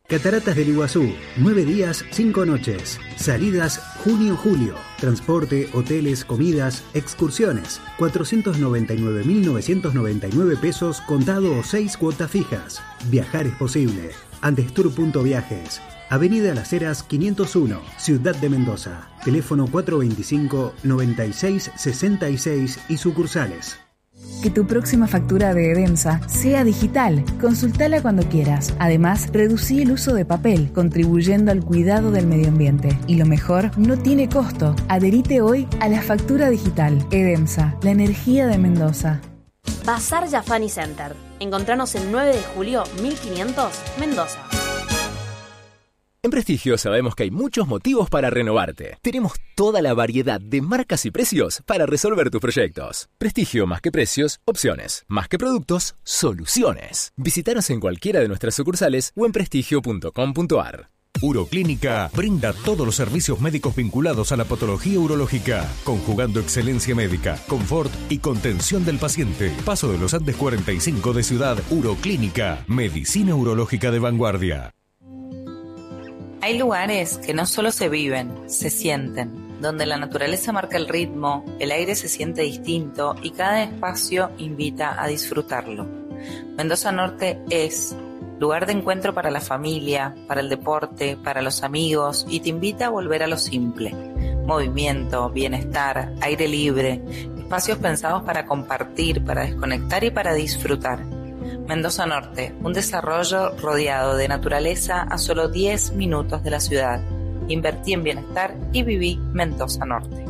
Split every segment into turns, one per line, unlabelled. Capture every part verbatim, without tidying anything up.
Cataratas del Iguazú, nueve días, cinco noches. Salidas junio-julio. Transporte, hoteles, comidas, excursiones. cuatrocientos noventa y nueve mil novecientos noventa y nueve pesos contado o seis cuotas fijas. Viajar es posible. Andestur punto viajes. Avenida Las Heras quinientos uno, Ciudad de Mendoza. Teléfono cuatro veinticinco, noventa y seis, sesenta y seis y sucursales.
Que tu próxima factura de Edemsa sea digital. Consultala cuando quieras. Además, reducí el uso de papel, contribuyendo al cuidado del medio ambiente. Y lo mejor, no tiene costo. Adherite hoy a la factura digital. Edemsa, la energía de Mendoza.
Bazar Yafani Center. Encontranos el nueve de julio, mil quinientos, Mendoza.
En Prestigio sabemos que hay muchos motivos para renovarte. Tenemos toda la variedad de marcas y precios para resolver tus proyectos. Prestigio más que precios, opciones. Más que productos, soluciones. Visítanos en cualquiera de nuestras sucursales o en prestigio punto com punto ar.
Uroclínica brinda todos los servicios médicos vinculados a la patología urológica, conjugando excelencia médica, confort y contención del paciente. Paso de los Andes cuarenta y cinco de Ciudad. Uroclínica, medicina urológica de vanguardia.
Hay lugares que no solo se viven, se sienten, donde la naturaleza marca el ritmo, el aire se siente distinto y cada espacio invita a disfrutarlo. Mendoza Norte es lugar de encuentro para la familia, para el deporte, para los amigos y te invita a volver a lo simple. Movimiento, bienestar, aire libre, espacios pensados para compartir, para desconectar y para disfrutar. Mendoza Norte, un desarrollo rodeado de naturaleza a solo diez minutos de la ciudad. Invertí en bienestar y viví Mendoza Norte.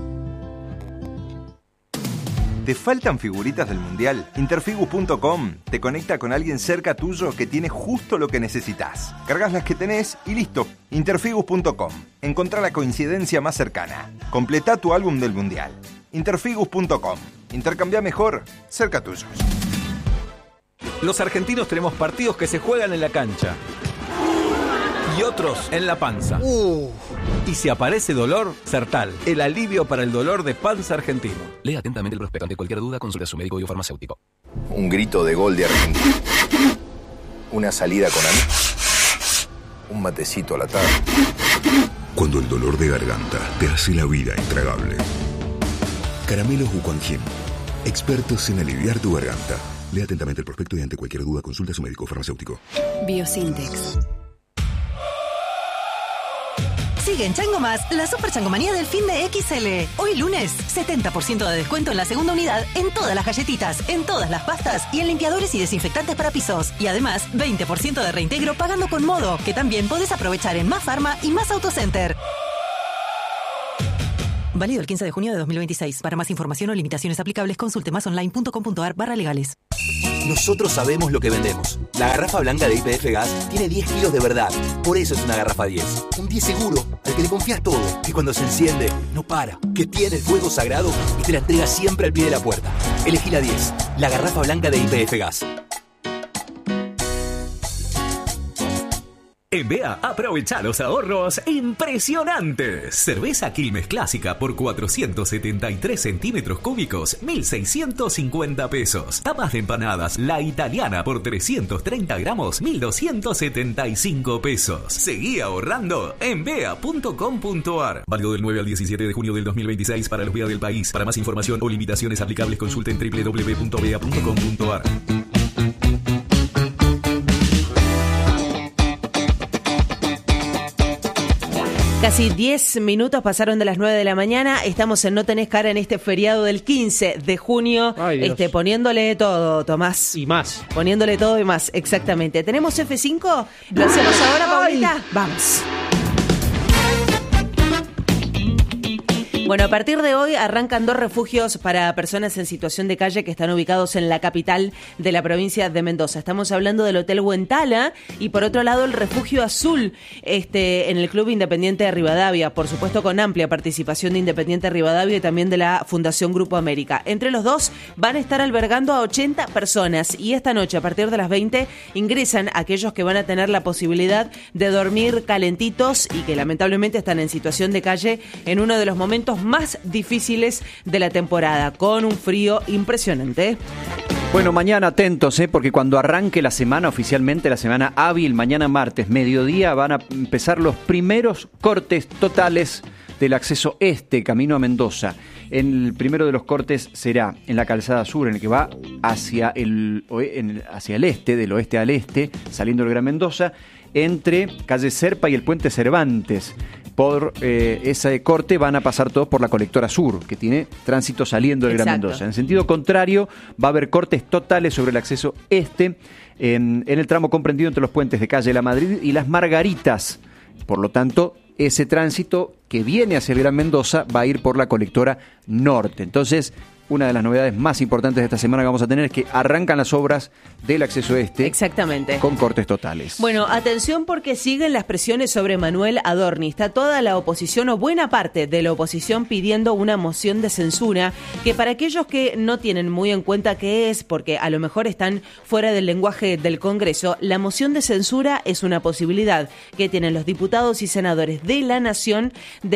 ¿Te faltan figuritas del Mundial? Interfigu punto com te conecta con alguien cerca tuyo que tiene justo lo que necesitas. Cargas las que tenés y listo. Interfigu punto com. Encontrá la coincidencia más cercana. Completá tu álbum del Mundial. Interfigu punto com. Intercambia mejor, cerca tuyo.
Los argentinos tenemos partidos que se juegan en la cancha y otros en la panza. Uh. Y si aparece dolor, Sertal, el alivio para el dolor de panza argentino.
Lea atentamente el prospecto. Ante cualquier duda, consulte a su médico biofarmacéutico.
Un grito de gol de Argentina. Una salida con amigos. Un matecito a la tarde.
Cuando el dolor de garganta te hace la vida intragable. Caramelos Ucuanjin. Expertos en aliviar tu garganta. Lea atentamente el prospecto y ante cualquier duda consulta a su médico farmacéutico.
Biosintex. Sigue en Chango Más la super changomanía del fin de X L. Hoy lunes, setenta por ciento de descuento en la segunda unidad en todas las galletitas, en todas las pastas y en limpiadores y desinfectantes para pisos. Y además, veinte por ciento de reintegro pagando con Modo, que también podés aprovechar en Más Farma y Más Autocenter. Válido el quince de junio de dos mil veintiséis. Para más información o limitaciones aplicables, consulte másonline.com.ar barra legales.
Nosotros sabemos lo que vendemos. La garrafa blanca de Y P F Gas tiene diez kilos de verdad. Por eso es una garrafa diez. Un diez seguro, al que le confías todo. Que cuando se enciende, no para. Que tiene el fuego sagrado y te la entrega siempre al pie de la puerta. Elegí la diez. La garrafa blanca de Y P F Gas.
En B E A, aprovecha los ahorros impresionantes. Cerveza Quilmes Clásica por cuatrocientos setenta y tres centímetros cúbicos, mil seiscientos cincuenta pesos. Tapas de empanadas La Italiana por trescientos treinta gramos, mil doscientos setenta y cinco pesos. Seguí ahorrando en bea punto com punto ar. Válido del nueve al diecisiete de junio del dos mil veintiséis para los B E A del país. Para más información o limitaciones aplicables, consulte en doble u doble u doble u punto bea punto com punto ar.
Casi diez minutos pasaron de las nueve de la mañana. Estamos en No Tenés Cara en este feriado del quince de junio.
Ay,
este, poniéndole todo, Tomás.
Y más.
Poniéndole todo y más, exactamente. ¿Tenemos F cinco? ¿Lo hacemos ahora, Paulita? Vamos. Bueno, a partir de hoy arrancan dos refugios para personas en situación de calle que están ubicados en la capital de la provincia de Mendoza. Estamos hablando del Hotel Huentala y por otro lado el Refugio Azul este, en el Club Independiente de Rivadavia, por supuesto con amplia participación de Independiente Rivadavia y también de la Fundación Grupo América. Entre los dos van a estar albergando a ochenta personas y esta noche a partir de las veinte ingresan aquellos que van a tener la posibilidad de dormir calentitos y que lamentablemente están en situación de calle en uno de los momentos más difíciles de la temporada, con un frío impresionante.
Bueno, mañana atentos, ¿eh? Porque cuando arranque la semana oficialmente, la semana hábil, mañana martes, mediodía, van a empezar los primeros cortes totales del acceso este, camino a Mendoza. El primero de los cortes será en la calzada sur, en el que va hacia el, hacia el este, del oeste al este, saliendo del Gran Mendoza, entre calle Serpa y el puente Cervantes. Por eh, ese corte van a pasar todos por la colectora sur, que tiene tránsito saliendo del Gran Mendoza. En sentido contrario, va a haber cortes totales sobre el acceso este, en, en el tramo comprendido entre los puentes de calle La Madrid y Las Margaritas. Por lo tanto, ese tránsito que viene hacia el Gran Mendoza va a ir por la colectora norte. Entonces, una de las novedades más importantes de esta semana que vamos a tener es que arrancan las obras del acceso este.
Exactamente.
Con cortes totales.
Bueno, atención porque siguen las presiones sobre Manuel Adorni. Está toda la oposición o buena parte de la oposición pidiendo una moción de censura que para aquellos que no tienen muy en cuenta qué es, porque a lo mejor están fuera del lenguaje del Congreso, la moción de censura es una posibilidad que tienen los diputados y senadores de la Nación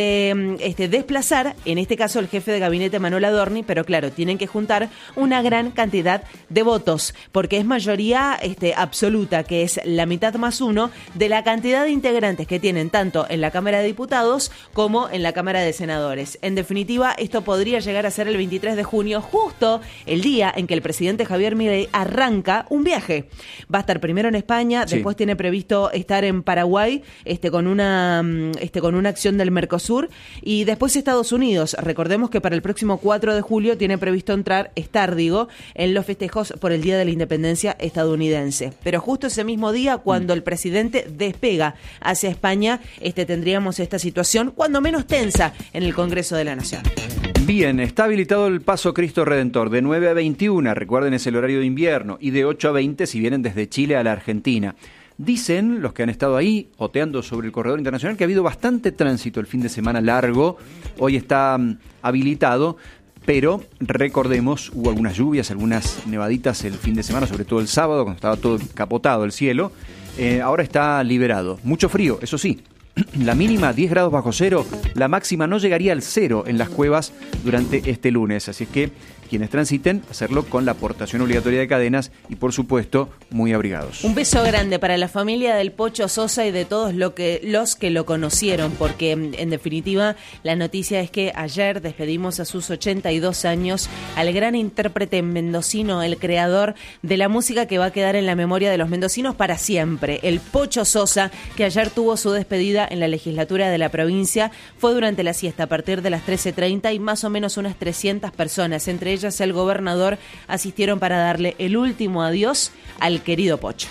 de este, desplazar, en este caso el jefe de gabinete Manuel Adorni, pero claro, tienen que juntar una gran cantidad de votos, porque es mayoría este, absoluta, que es la mitad más uno de la cantidad de integrantes que tienen tanto en la Cámara de Diputados como en la Cámara de Senadores. En definitiva, esto podría llegar a ser el veintitrés de junio, justo el día en que el presidente Javier Milei arranca un viaje. Va a estar primero en España, sí. Después tiene previsto estar en Paraguay este, con, una, este, con una acción del Mercosur y después Estados Unidos. Recordemos que para el próximo cuatro de julio tiene previsto entrar, estar, digo, en los festejos por el Día de la Independencia estadounidense. Pero justo ese mismo día, cuando el presidente despega hacia España, este, tendríamos esta situación, cuando menos tensa, en el Congreso de la Nación.
Bien, está habilitado el Paso Cristo Redentor de nueve a veintiuna, recuerden es el horario de invierno, y de ocho a veinte si vienen desde Chile a la Argentina. Dicen los que han estado ahí oteando sobre el corredor internacional que ha habido bastante tránsito el fin de semana largo, hoy está um, habilitado. Pero recordemos, hubo algunas lluvias, algunas nevaditas el fin de semana, sobre todo el sábado, cuando estaba todo capotado el cielo. Eh, ahora está liberado. Mucho frío, eso sí. La mínima diez grados bajo cero, la máxima no llegaría al cero en las cuevas durante este lunes. Así es que quienes transiten, hacerlo con la portación obligatoria de cadenas y, por supuesto, muy abrigados.
Un beso grande para la familia del Pocho Sosa y de todos lo que, los que lo conocieron, porque en definitiva la noticia es que ayer despedimos a sus ochenta y dos años al gran intérprete mendocino, el creador de la música que va a quedar en la memoria de los mendocinos para siempre, el Pocho Sosa, que ayer tuvo su despedida en la legislatura de la provincia. Fue durante la siesta a partir de las trece treinta y más o menos unas trescientas personas, entre ellas el gobernador, asistieron para darle el último adiós al querido Pocho.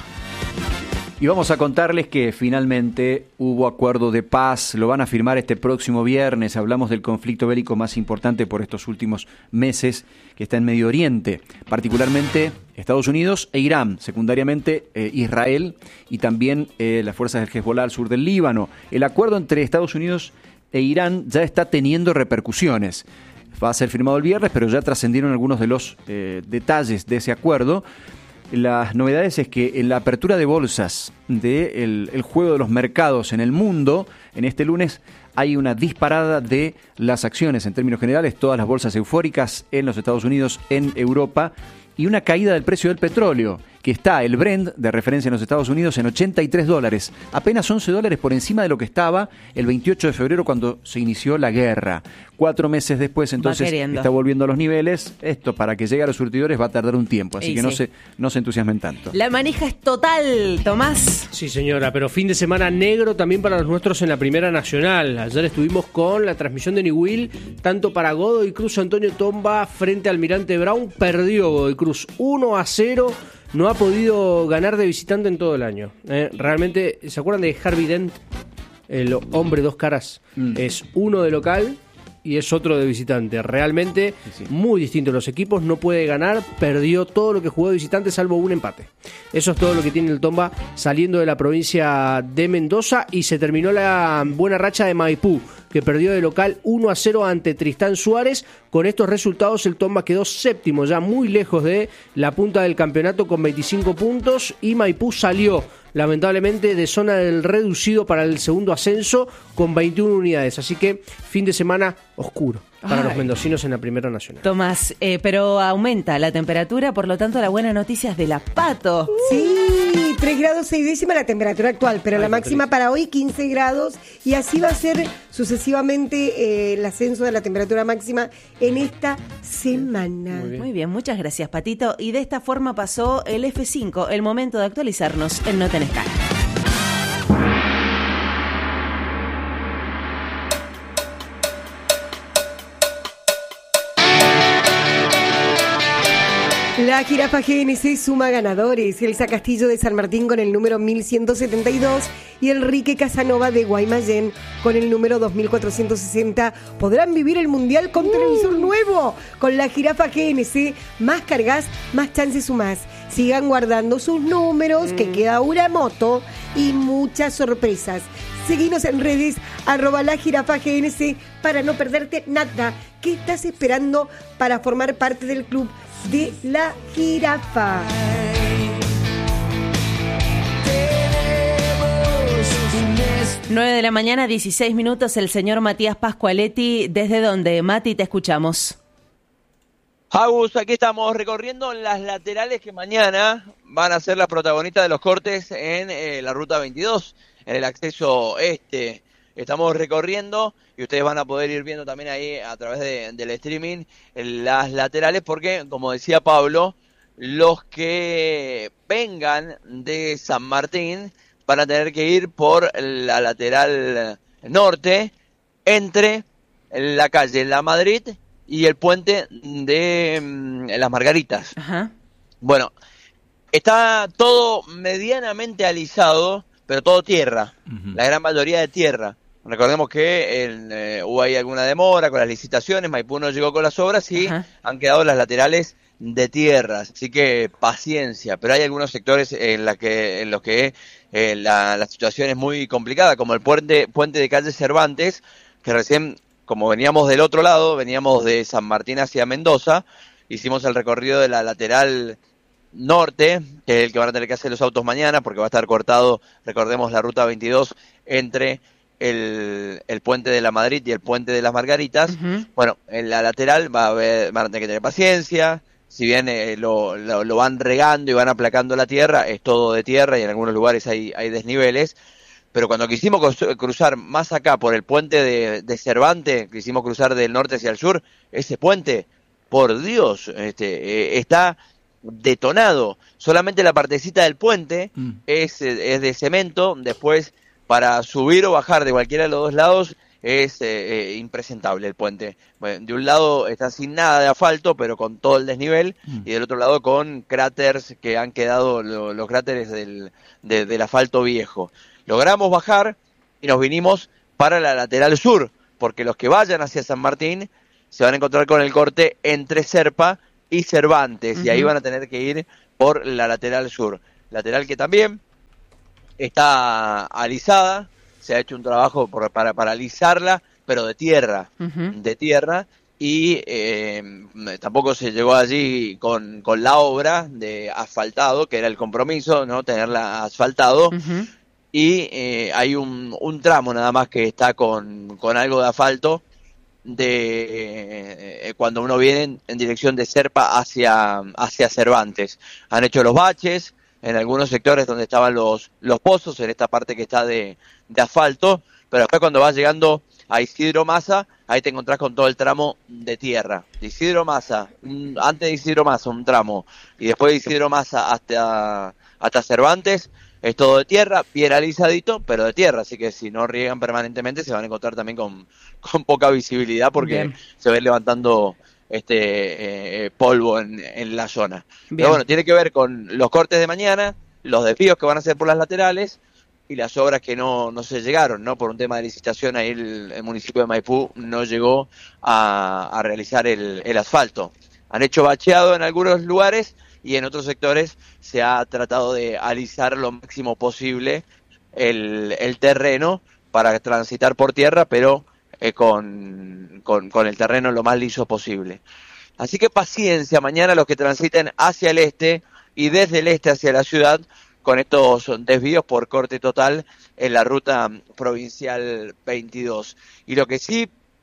Y vamos a contarles que finalmente hubo acuerdo de paz, lo van a firmar este próximo viernes. Hablamos del conflicto bélico más importante por estos últimos meses, que está en Medio Oriente, particularmente Estados Unidos e Irán, secundariamente eh, Israel y también eh, las fuerzas del Hezbollah al sur del Líbano. El acuerdo entre Estados Unidos e Irán ya está teniendo repercusiones. Va a ser firmado el viernes, pero ya trascendieron algunos de los eh, detalles de ese acuerdo. Las novedades es que en la apertura de bolsas del el juego de los mercados en el mundo, en este lunes hay una disparada de las acciones en términos generales, todas las bolsas eufóricas en los Estados Unidos, en Europa, y una caída del precio del petróleo, que está el Brent de referencia en los Estados Unidos en ochenta y tres dólares, apenas once dólares por encima de lo que estaba el veintiocho de febrero cuando se inició la guerra. Cuatro meses después, entonces, está volviendo a los niveles. Esto, para que llegue a los surtidores, va a tardar un tiempo, así y que sí. no, se, no se entusiasmen tanto.
La manija es total, Tomás.
Sí, señora, pero fin de semana negro también para los nuestros en la Primera Nacional. Ayer estuvimos con la transmisión de Niwil, tanto para Godoy Cruz. Antonio Tomba frente al Almirante Brown, perdió Godoy Cruz uno a cero. No ha podido ganar de visitante en todo el año. Eh, realmente, ¿se acuerdan de Harvey Dent? El hombre dos caras. Mm. Es uno de local y es otro de visitante. Realmente sí, sí. muy distintos los equipos. No puede ganar. Perdió todo lo que jugó de visitante salvo un empate. Eso es todo lo que tiene el Tomba saliendo de la provincia de Mendoza. Y se terminó la buena racha de Maipú, que perdió de local uno a cero ante Tristán Suárez. Con estos resultados el Tomba quedó séptimo, ya muy lejos de la punta del campeonato con veinticinco puntos, y Maipú salió lamentablemente de zona del reducido para el segundo ascenso con veintiuna unidades, así que fin de semana oscuro. para
Ay.
los mendocinos en la Primera Nacional.
Tomás, eh, pero aumenta la temperatura, por lo tanto la buena noticia es de la Pato.
Sí, tres grados seis décimas la temperatura actual, pero
Ay,
la máxima para hoy quince grados y así va a ser sucesivamente eh, el ascenso de la temperatura máxima en esta semana.
Muy bien. Muy bien, muchas gracias, Patito. Y de esta forma pasó el F cinco, el momento de actualizarnos en No Tenés Cara.
La jirafa G N C suma ganadores. Elsa Castillo de San Martín con el número mil ciento setenta y dos y Enrique Casanova de Guaymallén con el número dos mil cuatrocientos sesenta podrán vivir el Mundial con uh. televisor nuevo. Con la jirafa G N C, más cargas, más chances sumás. Sigan guardando sus números, mm. que queda una moto y muchas sorpresas. Seguinos en redes, arroba la jirafa G N C para no perderte nada. ¿Qué estás esperando para formar parte del club de la jirafa?
nueve de la mañana, dieciséis minutos, el señor Matías Pascualetti. ¿Desde dónde? Mati, te escuchamos.
Agus, aquí estamos recorriendo las laterales que mañana van a ser las protagonistas de los cortes en eh, la ruta veintidós, en el acceso este. Estamos recorriendo y ustedes van a poder ir viendo también ahí a través de, del streaming las laterales porque, como decía Pablo, los que vengan de San Martín van a tener que ir por la lateral norte entre la calle La Madrid y el puente de um, Las Margaritas. Ajá. Bueno, está todo medianamente alisado, pero todo tierra, uh-huh. La gran mayoría de tierra. Recordemos que el, eh, hubo ahí alguna demora con las licitaciones, Maipú no llegó con las obras y Ajá. han quedado las laterales de tierra, así que paciencia, pero hay algunos sectores en, la que, en los que eh, la, la situación es muy complicada, como el puente, puente de calle Cervantes, que recién, como veníamos del otro lado, veníamos de San Martín hacia Mendoza, hicimos el recorrido de la lateral norte, que es el que van a tener que hacer los autos mañana, porque va a estar cortado, recordemos, la ruta veintidós entre el, el puente de la Madrid y el puente de las Margaritas. Uh-huh. Bueno, en la lateral va a haber, van a tener que tener paciencia, si bien eh, lo, lo, lo van regando y van aplacando la tierra, es todo de tierra y en algunos lugares hay, hay desniveles, pero cuando quisimos cruzar más acá por el puente de, de Cervantes, quisimos cruzar del norte hacia el sur, ese puente, por Dios, este, eh, está detonado. Solamente la partecita del puente mm. es, es de cemento, después para subir o bajar de cualquiera de los dos lados es eh, eh, impresentable el puente. Bueno, de un lado está sin nada de asfalto, pero con todo el desnivel, mm. y del otro lado con cráteres que han quedado, lo, los cráteres del, de, del asfalto viejo. Logramos bajar y nos vinimos para la lateral sur, porque los que vayan hacia San Martín se van a encontrar con el corte entre Serpa y Cervantes, uh-huh. y ahí van a tener que ir por la lateral sur. Lateral que también está alisada, se ha hecho un trabajo por, para, para alisarla, pero de tierra, uh-huh. de tierra, y eh, tampoco se llegó allí con, con la obra de asfaltado, que era el compromiso, ¿no? Tenerla asfaltado, uh-huh. y eh, hay un, un tramo nada más que está con, con algo de asfalto, de eh, cuando uno viene en, en dirección de Serpa hacia, hacia Cervantes. Han hecho los baches en algunos sectores donde estaban los, los pozos, en esta parte que está de, de asfalto, pero después cuando vas llegando a Isidro Maza, ahí te encontrás con todo el tramo de tierra. De Isidro Maza, un, antes de Isidro Maza un tramo, y después de Isidro Maza hasta, hasta Cervantes, es todo de tierra, bien alisadito, pero de tierra, así que si no riegan permanentemente se van a encontrar también con, con poca visibilidad porque bien. Se ven levantando este eh, polvo en, en la zona. Bien. Pero bueno, tiene que ver con los cortes de mañana, los desvíos que van a hacer por las laterales y las obras que no, no se llegaron, ¿no? Por un tema de licitación, ahí el, el municipio de Maipú no llegó a, a realizar el, el asfalto. Han hecho bacheado en algunos lugares y en otros sectores se ha tratado de alisar lo máximo posible el, el terreno para transitar por tierra, pero eh, con, con, con el terreno lo más liso posible. Así que paciencia mañana los que transiten hacia el este y desde el este hacia la ciudad con estos desvíos por corte total en la ruta provincial veintidós. Y lo que sí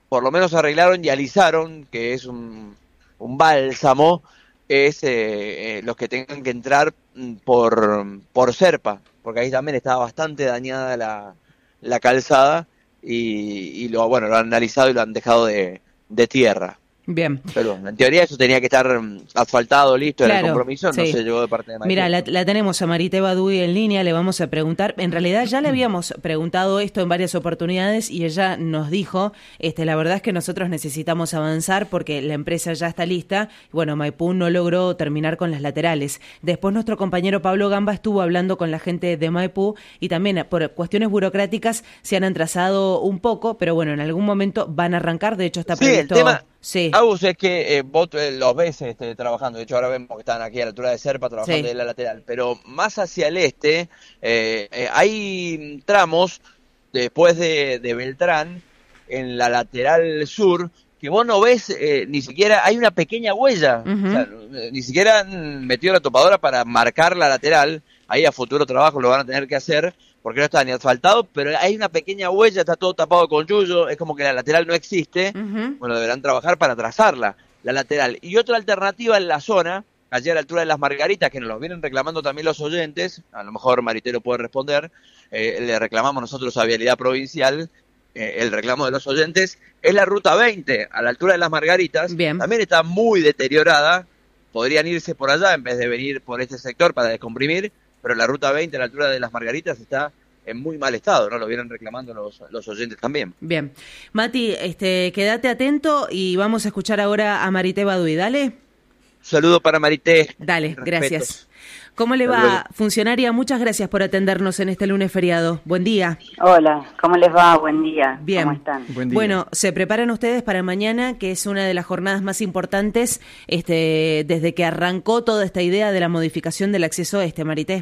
por lo menos arreglaron y alisaron, que es un, un bálsamo, es eh, eh, los que tengan que entrar por, por Serpa, porque ahí también estaba bastante dañada la, la calzada y, y lo bueno lo han analizado y lo han dejado de, de tierra.
Bien.
Pero en teoría eso tenía que estar asfaltado, listo,
claro,
era el compromiso,
sí.
no se llegó de parte de Maipú.
Mira, la, la tenemos a Marité Baduy en línea, le vamos a preguntar, en realidad ya le habíamos preguntado esto en varias oportunidades y ella nos dijo, este, la verdad es que nosotros necesitamos avanzar porque la empresa ya está lista, y bueno, Maipú no logró terminar con las laterales. Después nuestro compañero Pablo Gamba estuvo hablando con la gente de Maipú y también por cuestiones burocráticas se han atrasado un poco, pero bueno, en algún momento van a arrancar, de hecho está
Sí,
previsto...
el tema...
Sí.
Agus, es que eh, vos eh, los ves este, trabajando, de hecho ahora vemos que están aquí a la altura de Serpa trabajando
Sí.
en la lateral, pero más hacia el este eh, eh, hay tramos después de, de Beltrán en la lateral sur que vos no ves eh, ni siquiera, hay una pequeña huella,
Uh-huh.
o sea, eh, ni siquiera han metido la topadora para marcar la lateral, ahí a futuro trabajo lo van a tener que hacer porque no está ni asfaltado, pero hay una pequeña huella, está todo tapado con yuyo, es como que la lateral no existe.
Uh-huh.
Bueno, deberán trabajar para trazarla, la lateral. Y otra alternativa en la zona, allí a la altura de las Margaritas, que nos lo vienen reclamando también los oyentes, a lo mejor Maritero puede responder, eh, le reclamamos nosotros a Vialidad Provincial, eh, el reclamo de los oyentes, es la ruta veinte, a la altura de las Margaritas.
Bien.
También está muy deteriorada, podrían irse por allá en vez de venir por este sector para descomprimir, pero la ruta veinte a la altura de las Margaritas está en muy mal estado, ¿no? Lo vienen reclamando los, los oyentes también.
Bien. Mati, este, quédate atento y vamos a escuchar ahora a Marité Baduy, dale.
Saludo para Marité.
Dale,
Respetos.
gracias. ¿Cómo le
Hasta
va,
luego.
funcionaria? Muchas gracias por atendernos en este lunes feriado. Buen día.
Hola, ¿cómo les va? Buen día.
Bien.
¿Cómo están?
Bueno, se preparan ustedes para mañana, que es una de las jornadas más importantes este, desde que arrancó toda esta idea de la modificación del acceso este, Marité.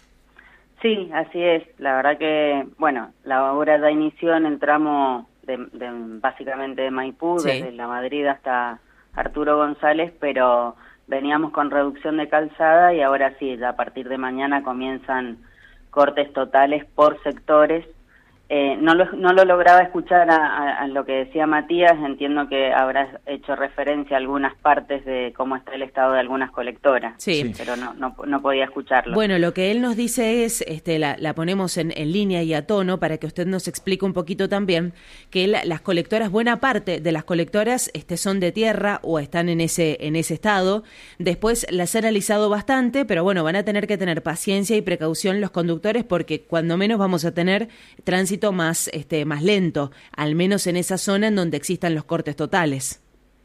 Sí, así es. La verdad que, bueno, la obra ya inició en el tramo de, de básicamente de Maipú,
Sí.
desde La Madrid hasta Arturo González, pero veníamos con reducción de calzada y ahora sí, ya a partir de mañana comienzan cortes totales por sectores. Eh, no, lo, no lo lograba escuchar a, a, a lo que decía Matías, entiendo que habrás hecho referencia a algunas partes de cómo está el estado de algunas colectoras,
Sí.
pero no, no, no podía escucharlo.
Bueno, lo que él nos dice es, este, la, la ponemos en, en línea y a tono para que usted nos explique un poquito también, que la, las colectoras, buena parte de las colectoras este, son de tierra o están en ese, en ese estado. Después las han analizado bastante, pero bueno, van a tener que tener paciencia y precaución los conductores porque cuando menos vamos a tener tránsito más, este, más lento, al menos en esa zona en donde existan los cortes totales.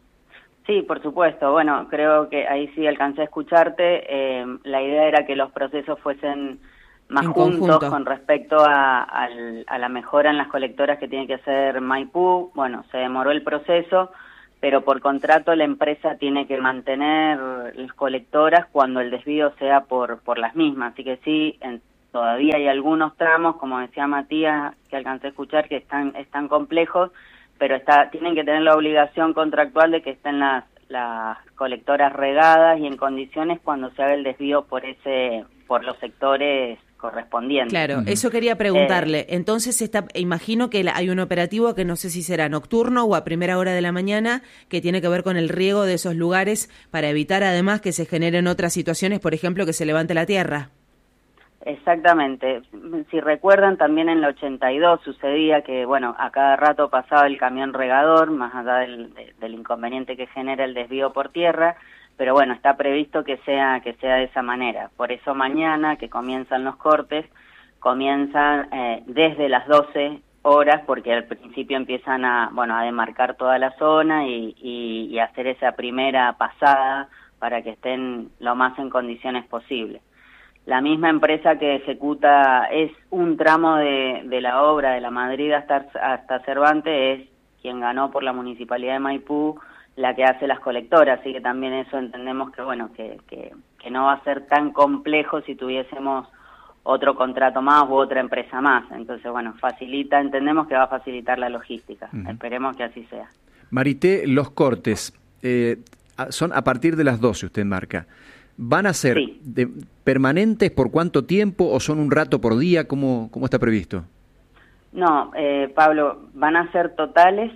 Sí, por supuesto. Bueno, creo que ahí sí alcancé a escucharte. Eh, la idea era que los procesos fuesen más
En
juntos
conjunto.
con respecto a, al- a la mejora en las colectoras que tiene que hacer Maipú. Bueno, se demoró el proceso, pero por contrato la empresa tiene que mantener las colectoras cuando el desvío sea por, por las mismas. Así que sí, en- todavía hay algunos tramos, como decía Matías, que alcancé a escuchar, que están, están complejos, pero está, tienen que tener la obligación contractual de que estén las, las colectoras regadas y en condiciones cuando se haga el desvío por ese, por los sectores correspondientes.
Claro, eso quería preguntarle. Entonces, está, imagino que la- hay un operativo que no sé si será nocturno o a primera hora de la mañana, que tiene que ver con el riego de esos lugares para evitar además que se generen otras situaciones, por ejemplo, que se levante la tierra.
Exactamente. Si recuerdan, también en el ochenta y dos sucedía que, bueno, a cada rato pasaba el camión regador, más allá del, de- del inconveniente que genera el desvío por tierra, pero bueno, está previsto que sea que sea de esa manera. Por eso mañana, que comienzan los cortes, comienzan eh, desde las doce horas, porque al principio empiezan a, bueno, a demarcar toda la zona y, y, y hacer esa primera pasada para que estén lo más en condiciones posible. La misma empresa que ejecuta, es un tramo de, de la obra de La Madrid hasta, hasta Cervantes, es quien ganó por la Municipalidad de Maipú, la que hace las colectoras, así que también eso entendemos que, bueno, que, que, que no va a ser tan complejo si tuviésemos otro contrato más u otra empresa más. Entonces, bueno, facilita, entendemos que va a facilitar la logística.
Ujú.
Esperemos que así sea.
Marité, los cortes eh, a- son a partir de las doce, usted marca. ¿Van a ser
Sí.
de- permanentes por cuánto tiempo o son un rato por día? ¿Cómo, cómo está previsto?
No, eh, Pablo, van a ser totales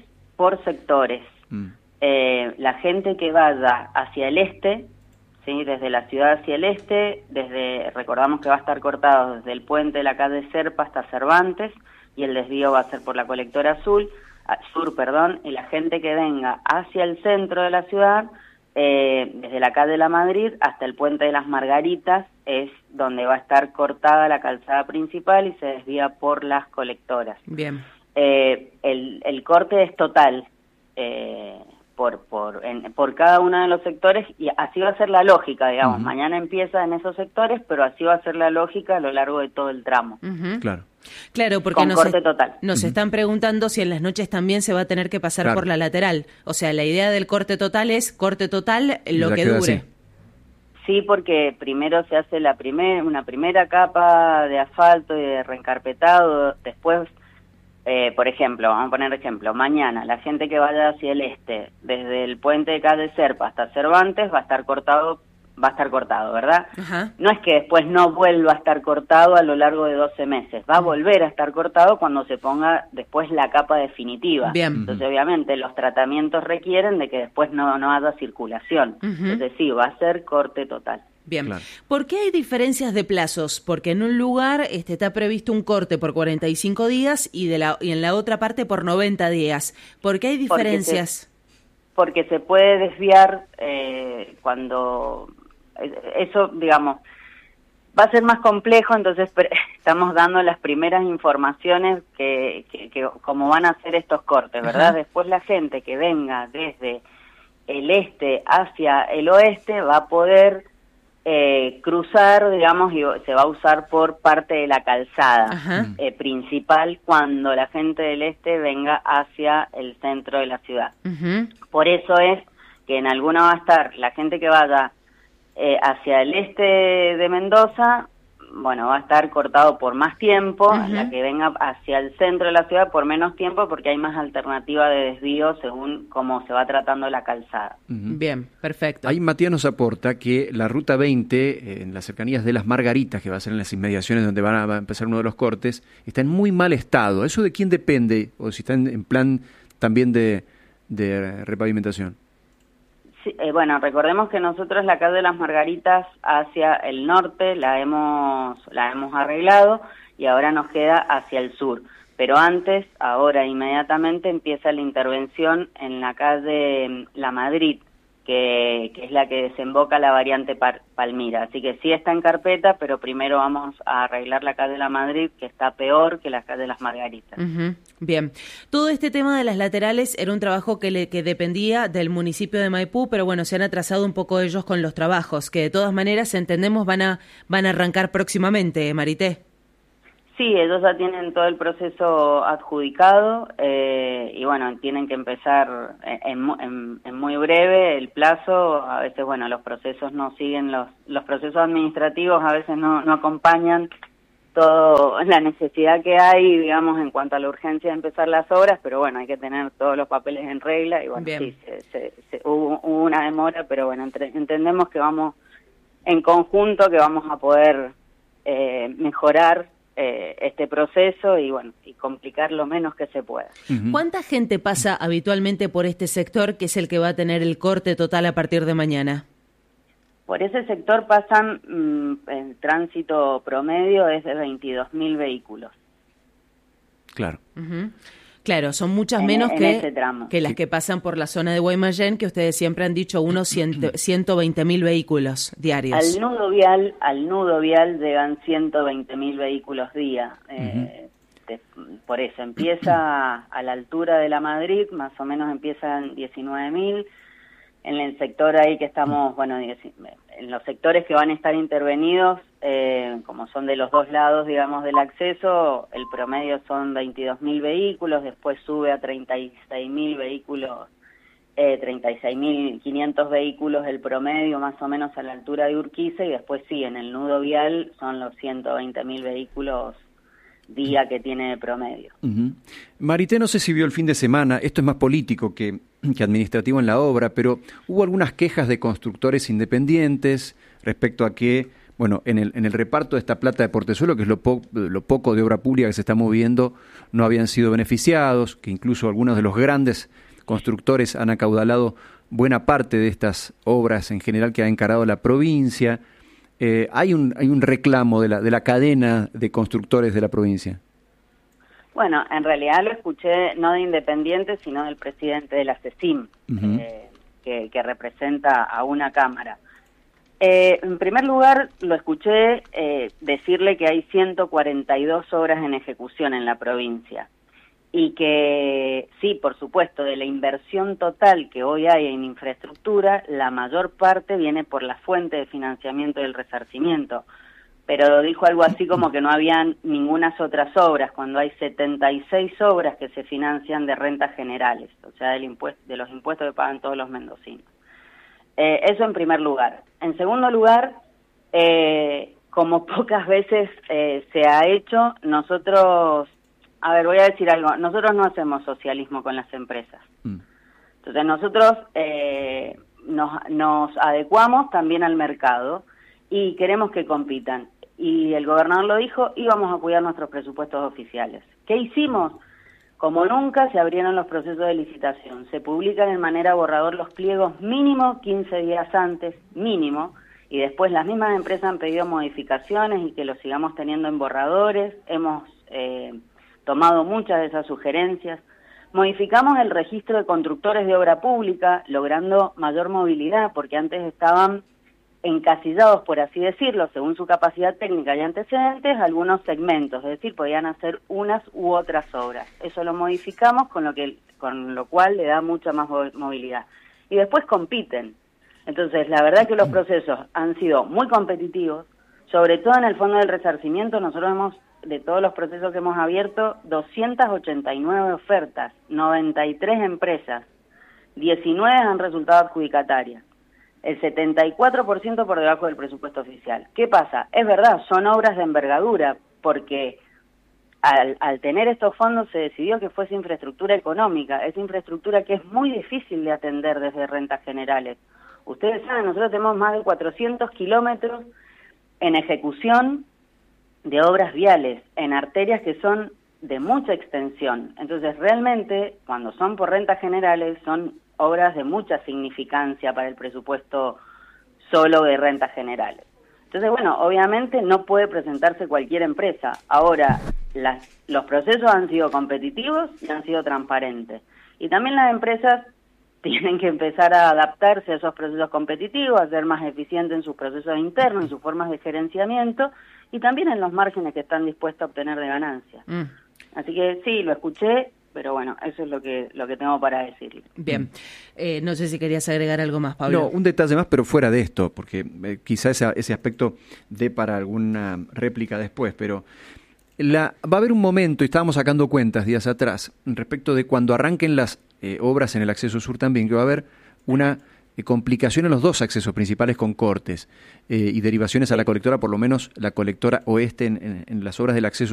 por sectores. Mm. Eh, la gente que vaya hacia el este, ¿sí? Desde la ciudad hacia el este, desde recordamos que va a estar cortado desde el puente de la calle Serpa hasta Cervantes, y el desvío va a ser por la colectora azul, sur, perdón, y la gente que venga hacia el centro de la ciudad, eh, desde la calle de la Madrid hasta el puente de las Margaritas, es donde va a estar cortada la calzada principal y se desvía por las colectoras.
Bien.
Eh, el, el corte es total, eh, por por en, por cada uno de los sectores, y así va a ser la lógica, digamos. Uh-huh. Mañana empieza en esos sectores, pero así va a ser la lógica a lo largo de todo el tramo.
Uh-huh.
Claro.
Claro, porque
con
nos,
corte total.
nos uh-huh. están preguntando si en las noches también se va a tener que pasar
claro.
por la lateral. O sea, la idea del corte total es corte total lo
ya
que dure.
Así.
Sí, porque primero se hace la primer, una primera capa de asfalto y de reencarpetado, después, eh, por ejemplo, vamos a poner ejemplo, mañana la gente que vaya hacia el este, desde el puente de calle Serpa hasta Cervantes, va a estar cortado, va a estar cortado, ¿verdad?
Ajá.
No es que después no vuelva a estar cortado a lo largo de doce meses, va a volver a estar cortado cuando se ponga después la capa definitiva.
Bien.
Entonces, obviamente, los tratamientos requieren de que después no, no haya circulación.
Uh-huh.
Entonces, sí, va a ser corte total.
Bien.
Claro.
¿Por qué hay diferencias de plazos? Porque en un lugar este, está previsto un corte por cuarenta y cinco días y, de la, y en la otra parte por noventa días. ¿Por qué hay diferencias?
Porque se, porque se puede desviar eh, cuando... Eso, digamos, va a ser más complejo, entonces estamos dando las primeras informaciones que, que, que cómo van a ser estos cortes, ¿verdad? Ajá. Después la gente que venga desde el este hacia el oeste va a poder eh, cruzar, digamos, y se va a usar por parte de la calzada eh, principal cuando la gente del este venga hacia el centro de la ciudad. Uh-huh. Por eso es que en alguna va a estar la gente que vaya Eh, hacia el este de Mendoza, bueno, va a estar cortado por más tiempo, uh-huh. La que venga hacia el centro de la ciudad por menos tiempo, porque hay más alternativa de desvío según cómo se va tratando la calzada.
Uh-huh. Bien, perfecto.
Ahí Matías nos aporta que la ruta veinte, eh, en las cercanías de las Margaritas, que va a ser en las inmediaciones donde van a, va a empezar uno de los cortes, está en muy mal estado. ¿Eso de quién depende? O si está en, en plan también de, de repavimentación.
Sí, eh, bueno, recordemos que nosotros la calle de las Margaritas hacia el norte la hemos la hemos arreglado y ahora nos queda hacia el sur. Pero antes, ahora inmediatamente empieza la intervención en la calle La Madrid, que, que es la que desemboca la variante Par- Palmira. Así que sí está en carpeta, pero primero vamos a arreglar la calle La Madrid, que está peor que la calle de las Margaritas.
Uh-huh. Bien. Todo este tema de las laterales era un trabajo que, le, que dependía del municipio de Maipú, pero bueno, se han atrasado un poco ellos con los trabajos, que de todas maneras, entendemos, van a, van a arrancar próximamente, Marité.
Sí, ellos ya tienen todo el proceso adjudicado eh, y bueno, tienen que empezar en, en, en muy breve el plazo. A veces, bueno, los procesos no siguen, los, los procesos administrativos a veces no, no acompañan toda la necesidad que hay, digamos, en cuanto a la urgencia de empezar las obras, pero bueno, hay que tener todos los papeles en regla y bueno, Bien. sí, se, se, se, hubo, hubo una demora, pero bueno, entre, entendemos que vamos en conjunto, que vamos a poder eh, mejorar Eh, este proceso y bueno, y complicar lo menos que se pueda.
Uh-huh. ¿Cuánta gente pasa habitualmente por este sector, que es el que va a tener el corte total a partir de mañana?
Por ese sector pasan, mmm, el tránsito promedio es de veintidós mil vehículos.
Claro.
Uh-huh. Claro, son muchas
en,
menos
en
que,
sí.
que las que pasan por la zona de Guaymallén, que ustedes siempre han dicho unos ciento veinte mil vehículos diarios.
Al nudo vial, al nudo vial llegan ciento veinte mil vehículos día. Eh, uh-huh. de, por eso empieza a la altura de la Madrid, más o menos empiezan diecinueve mil. En el sector ahí que estamos, bueno, en los sectores que van a estar intervenidos, eh, como son de los dos lados, digamos, del acceso, el promedio son veintidós mil vehículos, después sube a treinta y seis mil vehículos, eh, treinta y seis mil quinientos vehículos el promedio, más o menos a la altura de Urquiza, y después sí, en el nudo vial son los ciento veinte mil vehículos día que tiene de promedio.
Uh-huh. Marité, no sé si vio el fin de semana, esto es más político que, que administrativo en la obra, pero hubo algunas quejas de constructores independientes respecto a que, bueno, en el, en el reparto de esta plata de portezuelo, que es lo, po- lo poco de obra pública que se está moviendo, no habían sido beneficiados, que incluso algunos de los grandes constructores han acaudalado buena parte de estas obras en general que ha encarado la provincia. Eh, hay un hay un reclamo de la de la cadena de constructores de la provincia.
Bueno, en realidad lo escuché no de Independiente, sino del presidente de la CECIM, uh-huh. eh, que, que representa a una cámara. Eh, en primer lugar, lo escuché eh, decirle que hay ciento cuarenta y dos obras en ejecución en la provincia y que, sí, por supuesto, de la inversión total que hoy hay en infraestructura, la mayor parte viene por la fuente de financiamiento del resarcimiento, pero dijo algo así como que no habían ningunas otras obras, cuando hay setenta y seis obras que se financian de rentas generales, o sea, del impuesto, de los impuestos que pagan todos los mendocinos. Eh, eso en primer lugar. En segundo lugar, eh, como pocas veces eh, se ha hecho, nosotros, a ver, voy a decir algo, nosotros no hacemos socialismo con las empresas. Mm. Entonces nosotros eh, nos, nos adecuamos también al mercado y queremos que compitan. Y el gobernador lo dijo, íbamos a cuidar nuestros presupuestos oficiales. ¿Qué hicimos? Como nunca, se abrieron los procesos de licitación. Se publican de manera borrador los pliegos mínimo quince días antes, mínimo, y después las mismas empresas han pedido modificaciones y que lo sigamos teniendo en borradores. Hemos eh, tomado muchas de esas sugerencias. Modificamos el registro de constructores de obra pública, logrando mayor movilidad, porque antes estaban encasillados, por así decirlo, según su capacidad técnica y antecedentes, algunos segmentos, es decir, podían hacer unas u otras obras. Eso lo modificamos, con lo que con lo cual le da mucha más movilidad. Y después compiten. Entonces, la verdad que los procesos han sido muy competitivos, sobre todo en el fondo del resarcimiento. Nosotros hemos, de todos los procesos que hemos abierto, doscientas ochenta y nueve ofertas, noventa y tres empresas, diecinueve han resultado adjudicatarias. El setenta y cuatro por ciento por debajo del presupuesto oficial. ¿Qué pasa? Es verdad, son obras de envergadura, porque al, al tener estos fondos se decidió que fuese infraestructura económica, es infraestructura que es muy difícil de atender desde rentas generales. Ustedes saben, nosotros tenemos más de cuatrocientos kilómetros en ejecución de obras viales, en arterias que son de mucha extensión. Entonces, realmente, cuando son por rentas generales, son obras de mucha significancia para el presupuesto solo de rentas generales. Entonces, bueno, obviamente no puede presentarse cualquier empresa. Ahora, las, los procesos han sido competitivos y han sido transparentes. Y también las empresas tienen que empezar a adaptarse a esos procesos competitivos, a ser más eficientes en sus procesos internos, en sus formas de gerenciamiento y también en los márgenes que están dispuestos a obtener de ganancias. Mm. Así que sí, lo escuché, pero bueno, eso es lo que lo que tengo para decirle.
Bien, eh, no sé si querías agregar algo más, Pablo.
No, un detalle más, pero fuera de esto, porque eh, quizá ese, ese aspecto dé para alguna réplica después, pero la, va a haber un momento, y estábamos sacando cuentas días atrás, respecto de cuando arranquen las eh, obras en el acceso sur también, que va a haber una eh, complicación en los dos accesos principales con cortes eh, y derivaciones a la colectora, por lo menos la colectora oeste en, en, en las obras del acceso